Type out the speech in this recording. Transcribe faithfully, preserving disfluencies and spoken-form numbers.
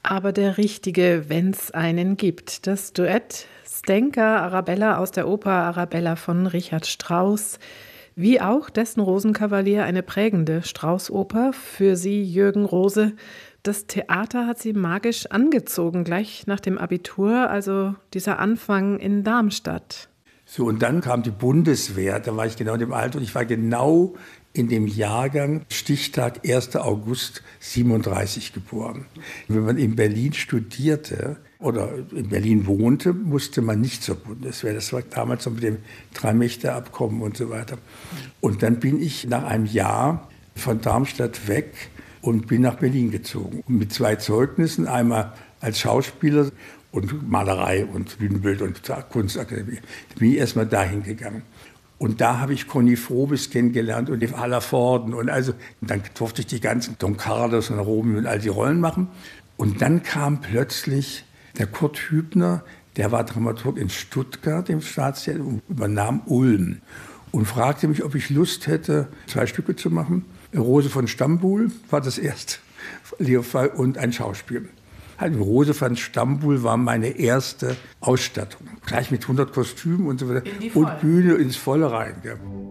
Aber der Richtige, wenn's einen gibt. Das Duett Zdenka Arabella aus der Oper Arabella von Richard Strauss, wie auch dessen Rosenkavalier, eine prägende Strauss-Oper. Für Sie, Jürgen Rose, das Theater hat Sie magisch angezogen, gleich nach dem Abitur, also dieser Anfang in Darmstadt. So, und dann kam die Bundeswehr, da war ich genau in dem Alter und ich war genau in dem Jahrgang, Stichtag erster August siebenunddreißig geboren. Wenn man in Berlin studierte oder in Berlin wohnte, musste man nicht zur Bundeswehr. Das war damals so mit dem Drei-Mächte-Abkommen und so weiter. Und dann bin ich nach einem Jahr von Darmstadt weg und bin nach Berlin gezogen. Mit zwei Zeugnissen, einmal als Schauspieler und Malerei und Bühnenbild und Kunstakademie. Da bin ich erstmal dahin gegangen. Und da habe ich Conny Frobis kennengelernt und Eva Hallervorden. Und also, dann durfte ich die ganzen Don Carlos und Romeo und all die Rollen machen. Und dann kam plötzlich der Kurt Hübner, der war Dramaturg in Stuttgart im Staatstheater und übernahm Ulm. Und fragte mich, ob ich Lust hätte, zwei Stücke zu machen. Rose von Stambul war das erste, Leofall und ein Schauspiel. Rose von Stambul war meine erste Ausstattung. Gleich mit hundert Kostümen und so weiter. Und Bühne ins Volle rein. Ja.